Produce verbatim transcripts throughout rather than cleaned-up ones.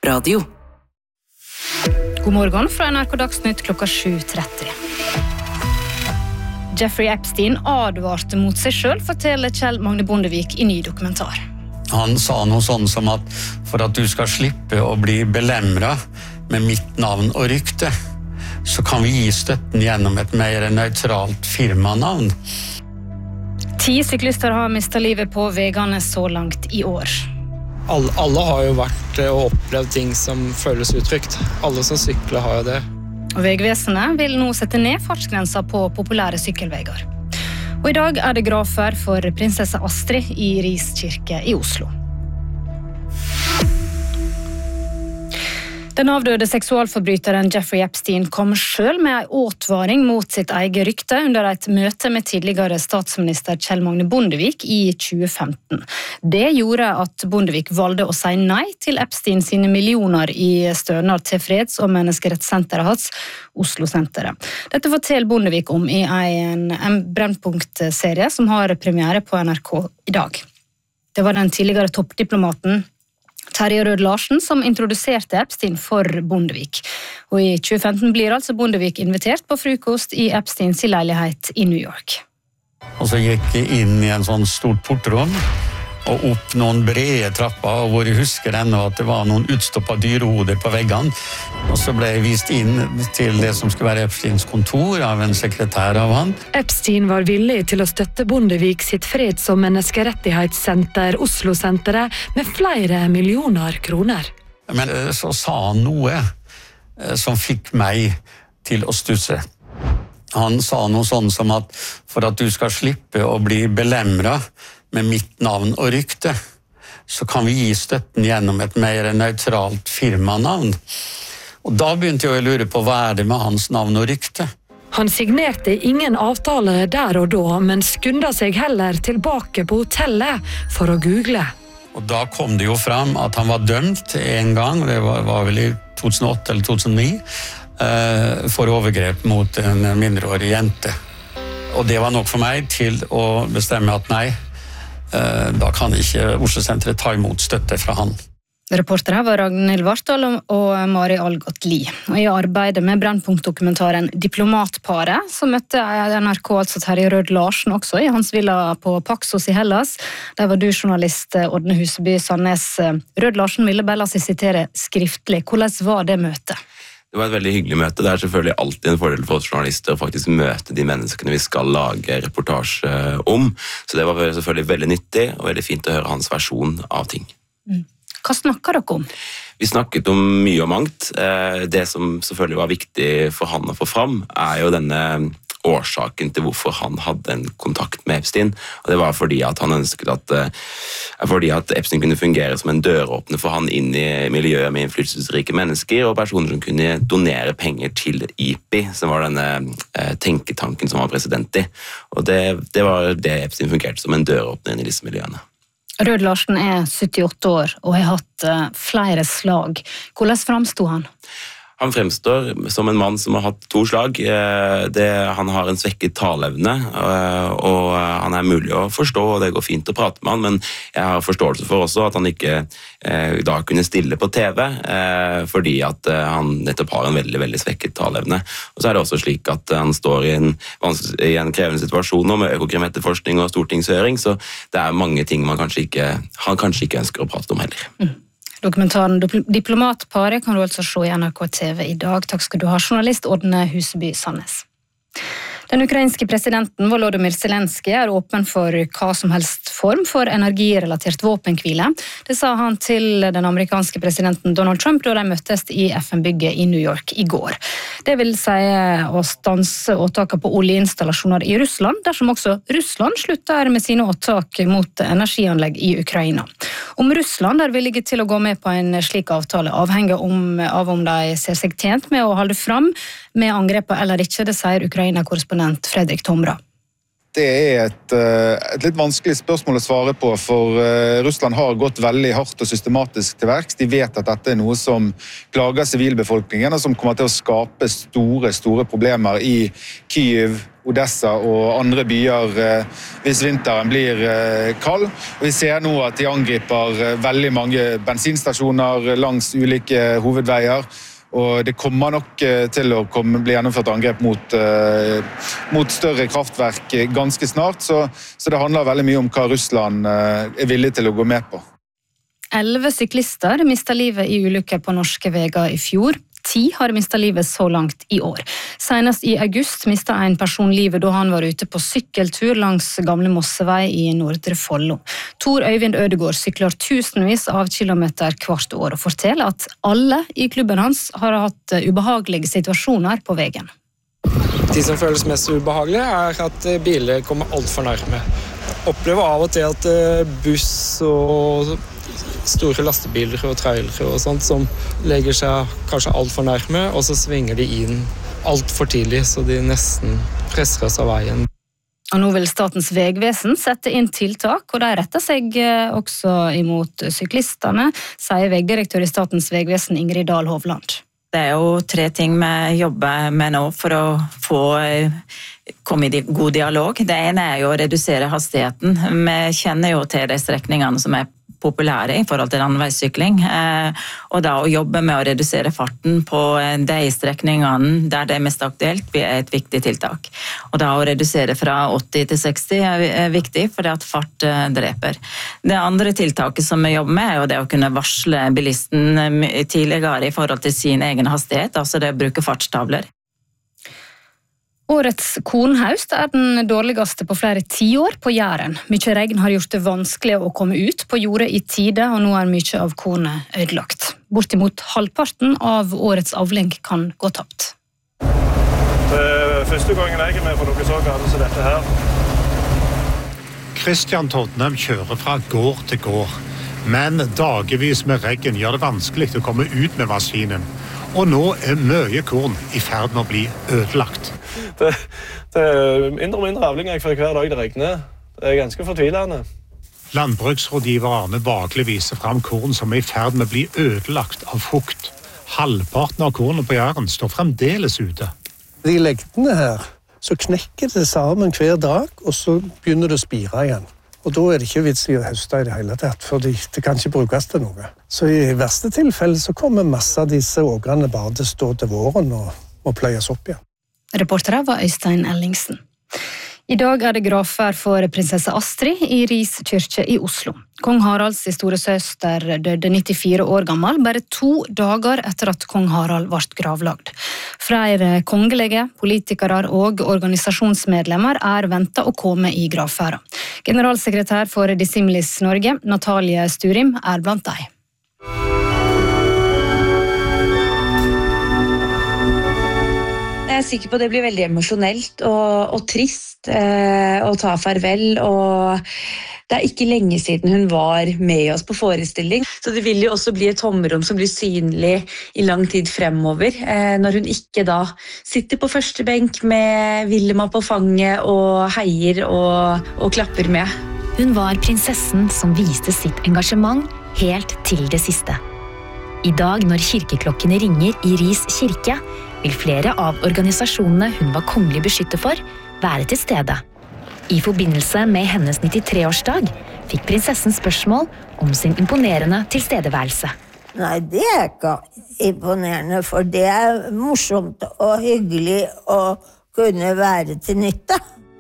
Radio. God morgen fra N R K Dagsnytt klokka sju tretti. Jeffrey Epstein advarte mot seg selv, forteller Kjell Magne Bondevik i ny dokumentar. Han sa noe sånn som at for at du skal slippe å bli belemret med mitt navn og rykte, så kan vi gi støtten gjennom et mer nøytralt firmanavn. Ti syklister har mistet livet på veiene så langt i år. Alle, alle har jo vært og opplevd ting som føles utrygt. Alle som sykler har jo det. Og Vegvesenet vil nå sette ned fartsgrensa på populære sykkelveier. Og i dag er det gravferd for prinsesse Astrid i Ris kirke i Oslo. Den avdøde seksualforbryteren Jeffrey Epstein kom selv med en åtvaring mot sitt eget rykte under et møte med tidligere statsminister Kjell Magne Bondevik i tjue femten. Det gjorde at Bondevik valgte å si nei til Epstein sine millioner i stønad til freds- og menneskerettssenteret hans, Oslo-senteret. Dette forteller Bondevik om i en, en Brennpunkt-serie som har premiere på N R K i dag. Det var den tidligere toppdiplomaten Terje Rød-Larsen som introduserte Epstein for Bondevik. Og i tjue femten blir altså Bondevik invitert på frokost i Epsteins leilighet i New York. Og så gikk jeg inn i en sånn stort portrom, og opp noen brede trapper, hvor jeg husker ennå at det var noen utstoppet dyrehoder på veggene. Og så ble jeg vist inn til det som skulle være Epsteins kontor av en sekretær av han. Epstein var villig til å støtte Bondevik sitt freds- og menneskerettighetssenter, Oslo-senteret, med flere millioner kroner. Men så sa han noe som fikk meg til å stusse. Han sa noe sånn som at for at du skal slippe å bli belemret med mitt navn og rykte, så kan vi gi støtten gjennom et mer nøytralt firmanavn. Og da begynte jeg å lure på hva er det med hans navn og rykte. Han signerte ingen avtale der og da, men skunda seg heller tilbake på hotellet for å google. Og da kom det jo fram at han var dømt en gang, det var, var vel i to tusen og åtte eller to tusen og ni, eh, for overgrep mot en mindreårig jente. Og det var nok for meg til å bestemme at nei, da kan ikke Oslo-senteret ta imot støtte fra han. Reporter her var Ragnhild Vartdal og Mari Algot Lie. Og i arbeidet med Brennpunkt-dokumentaren Diplomatparet, så møtte N R K altså Terje Rød-Larsen også i hans villa på Paxos i Hellas. Der var du journalist Ådne Huseby Sandnes. Rød-Larsen ville bare la seg sitere skriftlig. Hvordan var det møtet? Det var et veldig hyggelig møte. Det er selvfølgelig alltid en fordel for oss journalister å faktisk møte de menneskene vi skal lage reportasje om. Så det var selvfølgelig veldig nyttig og veldig fint å høre hans versjon av ting. Mm. Hva snakker dere om? Vi snakket om mye og mangt. Det som selvfølgelig var viktig for han å få fram, er jo denne årsaken til hvorfor han hadde en kontakt med Epstein. Og det var fordi at han ønsket at, fordi at Epstein kunne fungere som en døråpner for han inn i miljøet med innflytelsesrike mennesker og personer som kunne donere penger til I P I, som var denne tenketanken som var president i. Og det, det var det Epstein fungerte som en døråpner inn i disse miljøene. Rød-Larsen er syttiåtte år og har hatt flere slag. Hvordan framstod han? Han fremstår som en mann som har hatt to slag. Det, han har en svekket taleevne, og han er mulig å forstå, og det går fint å prate med han, men jeg har forståelse for også at han ikke da kunne stille på T V, fordi at han nettopp har en veldig, veldig svekket taleevne. Og så er det også slik at han står i en, i en krevende situasjon nå med økokrim-etterforskning og stortingshøring, så det er mange ting man kanskje ikke, han kanskje ikke ønsker å prate om heller. Mm. Dokumentaren Diplomatparet kan du altså se i N R K T V i dag. Takk skal du ha, journalist Ådne Huseby Sandnes. Den ukrainske presidenten Volodymyr Zelensky er åpen for hva som helst form for energirelatert våpenhvile. Det sa han til den amerikanske presidenten Donald Trump da de møttes i F N-bygget i New York i går. Det vil si å stanse åtaker på oljeinstallasjoner i Russland, dersom også Russland slutter med sine åtak mot energianlegg i Ukraina. Om Russland er villige til å gå med på en slik avtale avhenger om, av om de ser seg tjent med å holde fram med angrepet eller ikke, det sier Ukraina-korrespondent Fredrik Tomra. det er et, et litt vanskelig spørsmål å svare på, for Russland har gått veldig hardt og systematisk til verks. De vet at dette er noe som plager sivilbefolkningen, og som kommer til å skape store, store problemer i Kyiv, Odessa og andre byer hvis vinteren blir kald. Og vi ser nå at de angriper veldig mange bensinstasjoner langs ulike hovedveier, og det kommer nok til å komme, bli gjennomført angrep mot, mot større kraftverk ganske snart, så, så det handler veldig mye om hva Russland er villig til å gå med på. Elleve syklister mistet livet i ulykker på norske veier i fjor. Ti har mistet livet så langt i år. Senest i august mistet en person livet da han var ute på sykkeltur langs Gamle Mossevei i Nordre Follo. Tor Øyvind Ødegård sykler tusenvis av kilometer hvert år og forteller at alle i klubben hans har hatt ubehagelige situasjoner på veien. De som føles mest ubehagelige er at biler kommer alt for nærme. Jeg opplever av og til at buss og store lastebiler og trailere og sånt som legger seg kanskje alt for nærme, og så svinger de inn alt for tidlig, så de nesten presser oss av veien. Og nå vil Statens vegvesen sette inn tiltak, og de retter seg også imot syklistene, sier vegdirektør i Statens vegvesen Ingrid Dahl Hovland. Det er jo tre ting vi jobber med nå for å få komme i god dialog. Det ene er jo å redusere hastigheten. Vi kjenner jo til de strekningene som er populære i forhold til landeveissykling, og da å jobbe med å redusere farten på de strekningene der det er mest aktuelt er et viktig tiltak. Og da å redusere fra åtti til seksti er viktig, fordi at fart dreper. Det andre tiltaket som vi jobber med er jo det å kunne varsle bilisten tidligere i forhold til sin egen hastighet, altså det å bruke fartstavler. Årets kornhaust er den dårligste på flere tiår på Jæren. Mye regn har gjort det vanskelig å komme ut på jordet i tide, og nå er mye av kornet ødelagt. Bortimot halvparten av årets avling kan gå tapt. Det er første gangen jeg er med på noe så galt som dette her. Kristian Todnem kjører fra gård til gård, men dagevis med regn gjør det vanskelig å komme ut med maskinen. Og nå er mye korn i ferd med å bli ødelagt. Det, det er mindre og mindre avling jeg får hver dag det regner. Det er ganske fortvilende. Landbruksrådgiver Arne Bagli viser frem korn som er i ferd med å bli ødelagt av fukt. Halvparten av kornet på Jæren står fremdeles ute. I legdene her så knekker det sammen hver dag, og så begynner det å spire igjen. Og da er det ikke vits i å høste i det hele tatt, for det kan ikke brukes til noe. Så i verste tilfelle så kommer masse av disse ågrene bare til å stå til våren og, og pløyes opp igjen. Reportere var Øystein Ellingsen. I dag er det gravferd for prinsesse Astrid i Ris kirke i Oslo. Kong Haralds store søster døde nittifire år gammel, bare to dager etter at kong Harald ble gravlagd. Flere kongelige, politikere og organisasjonsmedlemmer er ventet å komme i gravferda. Generalsekretær for Dissimilis Norge, Natalie Sturim, er blant dem. Jeg er sikker på at det blir veldig emosjonelt og, og trist eh, å ta farvel, og det er ikke lenge siden hun var med oss på forestilling. Så det vil jo også bli et tomrom som blir synlig i lang tid fremover, eh, når hun ikke da sitter på første benk med Vilma på fanget og heier og, og klapper med. Hun var prinsessen som viste sitt engasjement helt til det siste. I dag når kirkeklokkene ringer i Ris kirke, vil flere av organisasjonene hun var kongelig beskyttet for være til stede. I forbindelse med hennes nittitre-årsdag fikk prinsessen spørsmål om sin imponerende tilstedeværelse. Nei, det er ikke imponerende, for det er morsomt og hyggelig å kunne være til nytte.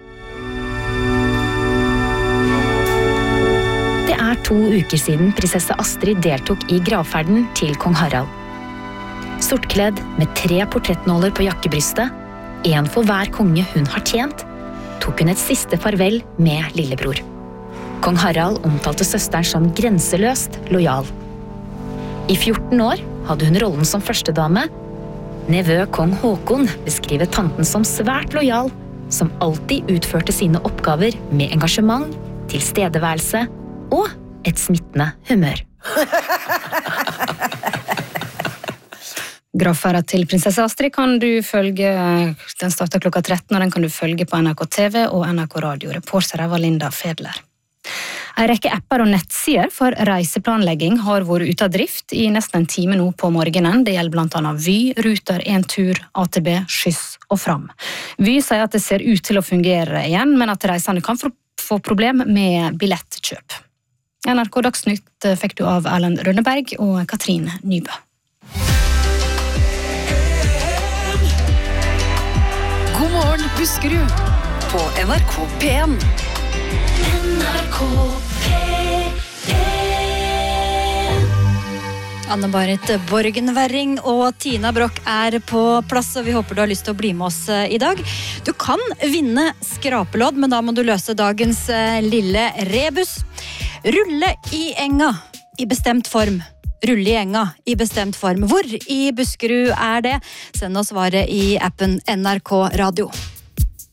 Det er to uker siden prinsesse Astrid deltok i gravferden til kong Harald. Sortkledd med tre portrettnåler på jakkebrystet, en for hver konge hun har tjent, tok hun et siste farvel med lillebror. Kong Harald omtalte søsteren som grenseløst lojal. I fjorten år hadde hun rollen som førstedame. Nevø kong Håkon beskriver tanten som svært lojal, som alltid utførte sine oppgaver med engasjement, tilstedeværelse og et smittende humør. Gravferda til prinsesse Astrid kan du følge, den starter klokka tretten, og den kan du følge på N R K T V og N R K Radio. Reporter var Linda Fedler. En rekke apper og nettsider for reiseplanlegging har vært ute av drift i nesten en time nå på morgenen. Det gjelder blant annet Vy, Ruter, Entur, A T B, Skyss og Fram. Vy sier at det ser ut til å fungere igjen, men at reisende kan få problem med billettkjøp. N R K Dagsnytt fikk du av Erlend Rønneberg og Katrine Nybø. God morgen, Buskerud, på N R K P en. N R K P en. Anne-Marit Borgenverring og Tina Brock er på plass, og vi håper du har lyst til å bli med oss i dag. Du kan vinne skrapelodd, men da må du løse dagens lille rebus. Rulle i enga i bestemt form. Rulle i enga i bestemt form. Hvor i Buskerud er det? Send oss svaret i appen N R K Radio.